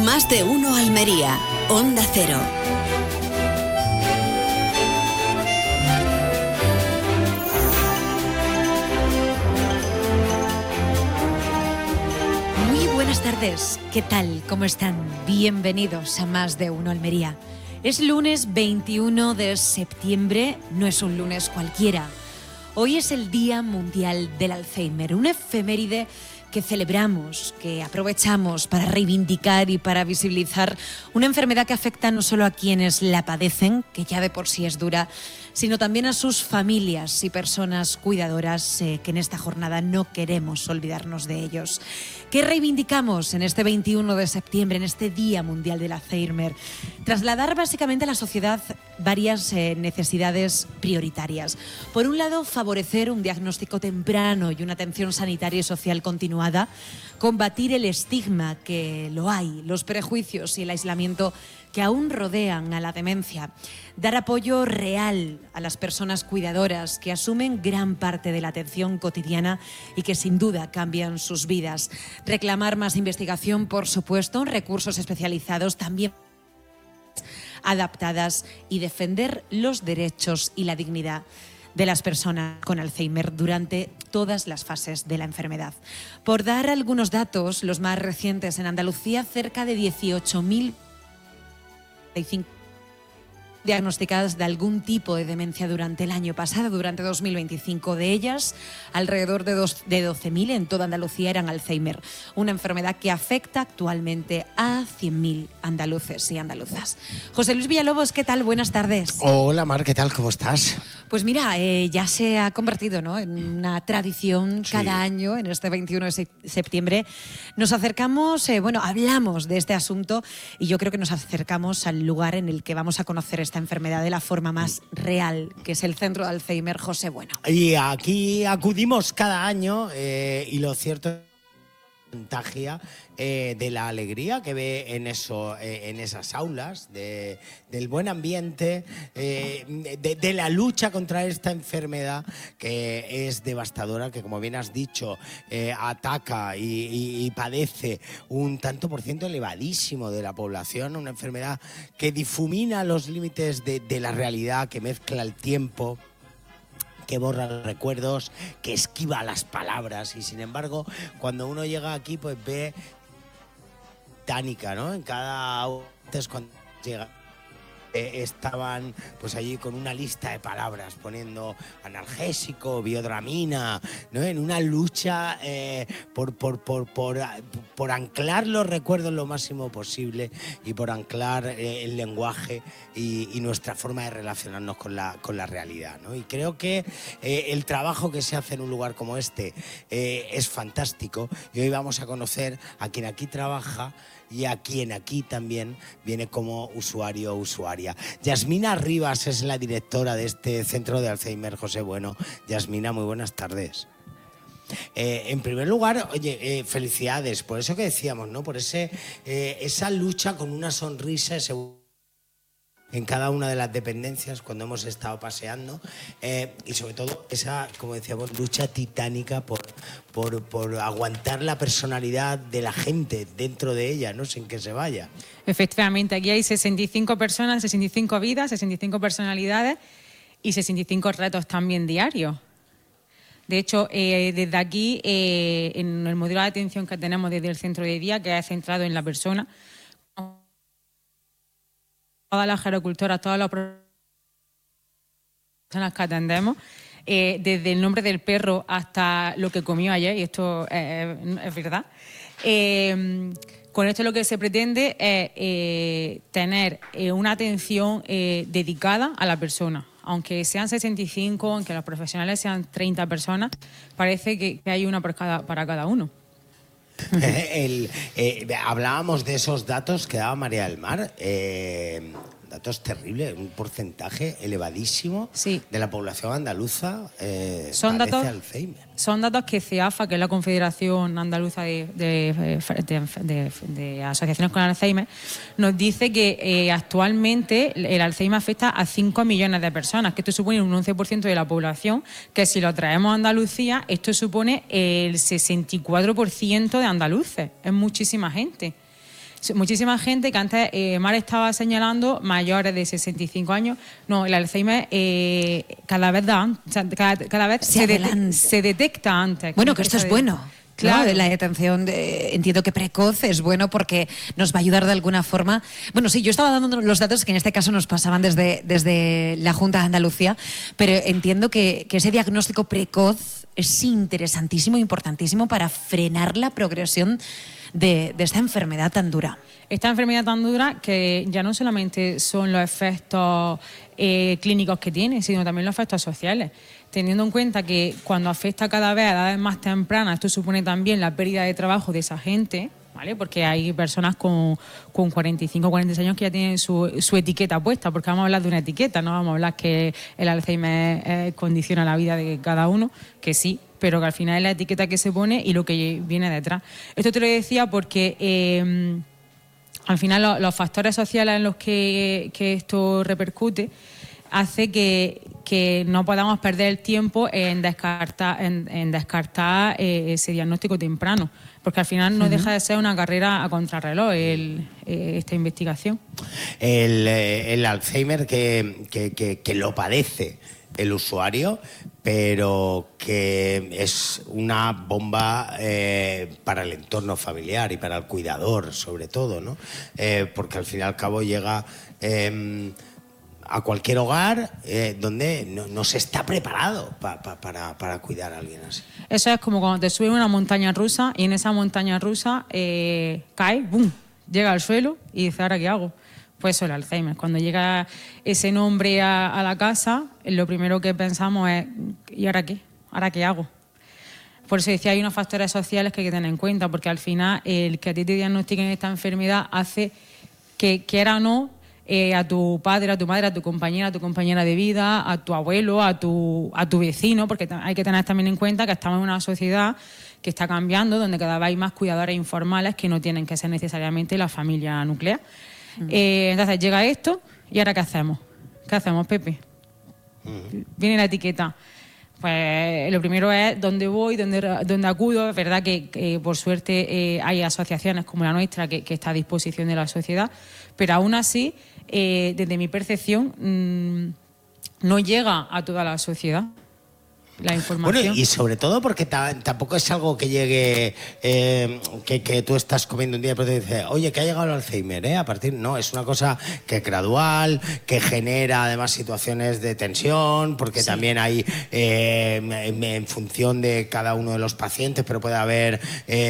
Más de uno Almería, Onda Cero. Muy buenas tardes, ¿qué tal? ¿Cómo están? Bienvenidos a Más de uno Almería. Es lunes 21 de septiembre, no es un lunes cualquiera. Hoy es el Día Mundial del Alzheimer, una efeméride que celebramos, que aprovechamos para reivindicar y para visibilizar una enfermedad que afecta no solo a quienes la padecen, que ya de por sí es dura, sino también a sus familias y personas cuidadoras que en esta jornada no queremos olvidarnos de ellos. ¿Qué reivindicamos en este 21 de septiembre, en este Día Mundial del Alzheimer? Trasladar básicamente a la sociedad varias necesidades prioritarias. Por un lado, favorecer un diagnóstico temprano y una atención sanitaria y social continuada, combatir el estigma que lo hay, los prejuicios y el aislamiento que aún rodean a la demencia, dar apoyo real a las personas cuidadoras que asumen gran parte de la atención cotidiana y que sin duda cambian sus vidas, reclamar más investigación, por supuesto, recursos especializados también adaptadas y defender los derechos y la dignidad de las personas con Alzheimer durante todas las fases de la enfermedad. Por dar algunos datos, los más recientes en Andalucía, cerca de 18.000 diagnosticadas de algún tipo de demencia durante el año pasado, durante 2025. De ellas, alrededor de 12.000 en toda Andalucía eran Alzheimer, una enfermedad que afecta actualmente a 100.000 andaluces y andaluzas. José Luis Villalobos, ¿qué tal? Buenas tardes. Hola Mar, ¿qué tal? ¿Cómo estás? Pues mira, ya se ha convertido, ¿no?, en una tradición cada año, en este 21 de septiembre. Nos acercamos, hablamos de este asunto y yo creo que nos acercamos al lugar en el que vamos a conocer esta enfermedad de la forma más real, que es el Centro de Alzheimer José Bueno. Y aquí acudimos cada año y lo cierto contagia de la alegría que ve en esas aulas, del buen ambiente, de la lucha contra esta enfermedad que es devastadora, que como bien has dicho ataca y padece un tanto por ciento elevadísimo de la población, una enfermedad que difumina los límites de la realidad, que mezcla el tiempo, que borra los recuerdos, que esquiva las palabras, y sin embargo, cuando uno llega aquí, pues ve tánica, ¿no? En cada antes cuando llega estaban pues allí con una lista de palabras poniendo analgésico, biodramina, ¿no? En una lucha por anclar los recuerdos lo máximo posible y por anclar el lenguaje y nuestra forma de relacionarnos con la realidad, ¿no? Y creo que el trabajo que se hace en un lugar como este es fantástico, y hoy vamos a conocer a quien aquí trabaja y a quien aquí también viene como usuario o usuaria. Yasmina Rivas es la directora de este Centro de Alzheimer José Bueno. Yasmina, muy buenas tardes. En primer lugar, oye, felicidades por eso que decíamos, ¿no? Por esa lucha con una sonrisa en cada una de las dependencias cuando hemos estado paseando, y sobre todo esa, como decíamos, lucha titánica por aguantar la personalidad de la gente dentro de ella, ¿no? Sin que se vaya. Efectivamente, aquí hay 65 personas, 65 vidas, 65 personalidades y 65 retos también diarios. De hecho, desde aquí, en el modelo de atención que tenemos desde el centro de día, que es centrado en la persona, todas las gerocultoras, todas las personas que atendemos, desde el nombre del perro hasta lo que comió ayer, y esto es verdad. Con esto lo que se pretende es tener una atención dedicada a la persona. Aunque sean 65, aunque los profesionales sean 30 personas, parece que hay una para cada uno. Hablábamos de esos datos que daba María del Mar, datos terribles, un porcentaje elevadísimo de la población andaluza padece Alzheimer. Son datos que CEAFA, que es la Confederación Andaluza de Asociaciones con Alzheimer, nos dice que actualmente el Alzheimer afecta a 5 millones de personas, que esto supone un 11% de la población, que si lo traemos a Andalucía, esto supone el 64% de andaluces. Es muchísima gente. muchísima gente que antes Mar estaba señalando mayores de 65 años. No, el Alzheimer cada vez cada vez se detecta antes. Bueno, que esto es bueno. Claro. ¿No? La detención, entiendo que precoz es bueno porque nos va a ayudar de alguna forma. Bueno, sí, yo estaba dando los datos que en este caso nos pasaban desde la Junta de Andalucía, pero entiendo que ese diagnóstico precoz es interesantísimo, importantísimo para frenar la progresión de esta enfermedad tan dura. Esta enfermedad tan dura que ya no solamente son los efectos clínicos que tiene, sino también los efectos sociales. Teniendo en cuenta que cuando afecta cada vez a edades más tempranas, esto supone también la pérdida de trabajo de esa gente, ¿vale? Porque hay personas con 45 o 46 años que ya tienen su etiqueta puesta, porque vamos a hablar de una etiqueta, no vamos a hablar que el Alzheimer condiciona la vida de cada uno, que sí, pero que al final es la etiqueta que se pone y lo que viene detrás. Esto te lo decía porque al final los factores sociales en los que esto repercute hace que no podamos perder el tiempo en descartar ese diagnóstico temprano, porque al final no deja de ser una carrera a contrarreloj esta investigación. El Alzheimer que lo padece el usuario, pero que es una bomba para el entorno familiar y para el cuidador, sobre todo, ¿no? Porque al fin y al cabo llega a cualquier hogar donde no se está preparado para cuidar a alguien así. Eso es como cuando te subes a una montaña rusa y en esa montaña rusa cae, ¡bum!, llega al suelo y dices, ¿ahora qué hago? Pues eso, el Alzheimer. Cuando llega ese nombre a la casa, lo primero que pensamos es, ¿y ahora qué? ¿Ahora qué hago? Por eso decía, hay unos factores sociales que hay que tener en cuenta, porque al final el que a ti te diagnostiquen esta enfermedad hace que, quiera o no, a tu padre, a tu madre, a tu compañera de vida, a tu abuelo, a tu vecino, porque hay que tener también en cuenta que estamos en una sociedad que está cambiando, donde cada vez hay más cuidadores informales que no tienen que ser necesariamente la familia nuclear. Entonces llega esto y ¿ahora qué hacemos? ¿Qué hacemos, Pepe? Viene la etiqueta. Pues lo primero es dónde voy, dónde acudo. Es verdad que por suerte hay asociaciones como la nuestra que está a disposición de la sociedad, pero aún así, desde mi percepción, no llega a toda la sociedad la información. Bueno, y sobre todo porque tampoco es algo que llegue, que tú estás comiendo un día y después te dices, oye, que ha llegado el Alzheimer, a partir... No, es una cosa que es gradual, que genera además situaciones de tensión, porque también hay, en función de cada uno de los pacientes, pero puede haber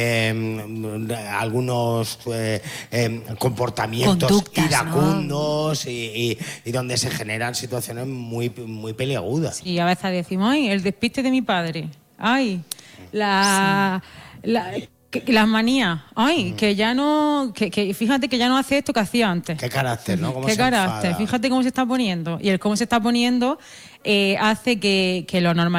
algunos comportamientos conductas, iracundos, ¿no? y donde se generan situaciones muy, muy peliagudas. Y a veces decimos, ay, el despiste de mi padre, ay, las manías, ay, que ya no, que fíjate que ya no hace esto que hacía antes. Qué carácter, ¿no? Qué carácter, fíjate cómo se está poniendo. Y el cómo se está poniendo hace que lo normal